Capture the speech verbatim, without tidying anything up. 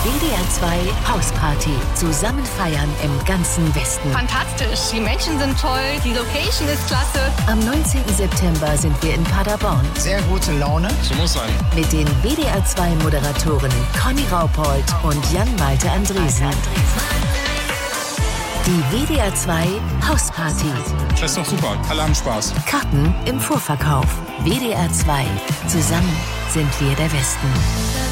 W D R zwei Hausparty. Zusammen feiern im ganzen Westen. Fantastisch, die Menschen sind toll, die Location ist klasse. Am neunzehnten September sind wir in Paderborn. Sehr gute Laune. So muss sein. Mit den W D R zwei Moderatoren Conny Raupold und Jan-Malte Andresen. Die W D R zwei Hausparty. Das ist doch super. Alle haben Spaß. Karten im Vorverkauf. W D R zwei. Zusammen sind wir der Westen.